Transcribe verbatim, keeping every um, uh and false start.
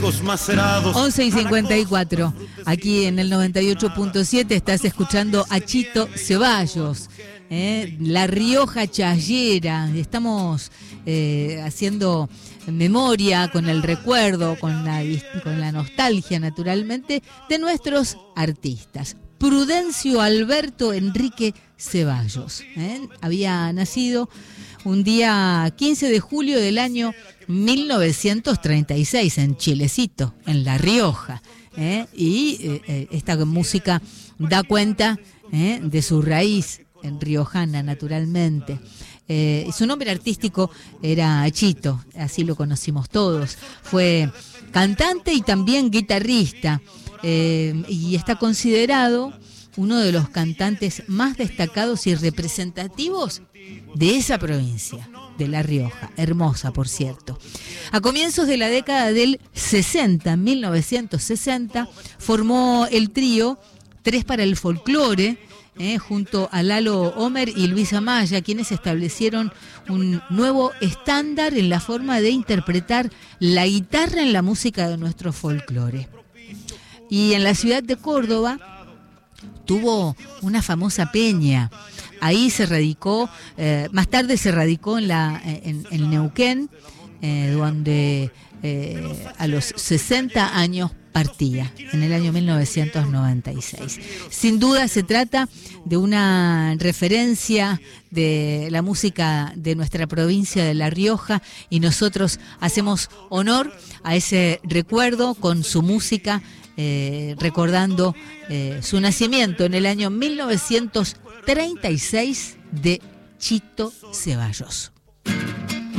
once y cincuenta y cuatro. Aquí en el noventa y ocho punto siete estás escuchando a Chito Ceballos, ¿eh? La Rioja Chayera. Estamos eh, haciendo memoria con el recuerdo, con la, con la nostalgia, naturalmente, de nuestros artistas. Prudencio Alberto Enrique Ceballos, ¿eh? Había nacido un día quince de julio del año mil novecientos treinta y seis en Chilecito, en La Rioja, ¿eh? y eh, esta música da cuenta ¿eh? de su raíz en riojana, naturalmente. Eh, su nombre artístico era Chito, así lo conocimos todos. Fue cantante y también guitarrista, eh, y está considerado uno de los cantantes más destacados y representativos de esa provincia, de La Rioja, hermosa por cierto. A comienzos de la década del sesenta, mil novecientos sesenta, formó el trío Tres para el Folclore, eh, junto a Lalo Homer y Luis Amaya, quienes establecieron un nuevo estándar en la forma de interpretar la guitarra en la música de nuestro folclore. Y en la ciudad de Córdoba tuvo una famosa peña. Ahí se radicó, eh, más tarde se radicó en, la, en, en Neuquén, eh, donde eh, a los sesenta años partía, en el año mil novecientos noventa y seis. Sin duda se trata de una referencia de la música de nuestra provincia de La Rioja, y nosotros hacemos honor a ese recuerdo con su música, eh, recordando eh, su nacimiento en el año mil novecientos treinta y seis de Chito Ceballos.